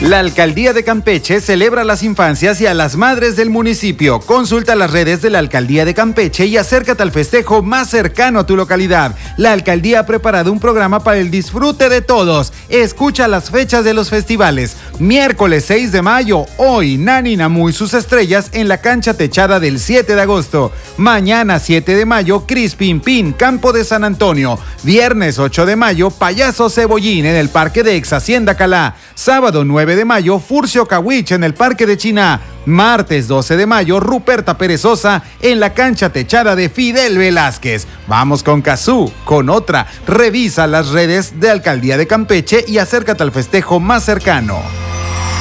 La Alcaldía de Campeche celebra a las infancias y a las madres del municipio. Consulta las redes de la Alcaldía de Campeche y acércate al festejo más cercano a tu localidad. La Alcaldía ha preparado un programa para el disfrute de todos. Escucha las fechas de los festivales. Miércoles 6 de mayo, hoy Nani Namu y sus estrellas en la cancha techada del 7 de agosto. Mañana 7 de mayo, Crispin Pin, Campo de San Antonio. Viernes 8 de mayo, Payaso Cebollín en el Parque de Ex Hacienda Calá. Sábado 9 de mayo, Furcio Kawich en el Parque de Chiná. Martes 12 de mayo, Ruperta Perezosa en la cancha techada de Fidel Velázquez. Vamos con Cazú, con otra. Revisa las redes de Alcaldía de Campeche y acércate al festejo más cercano.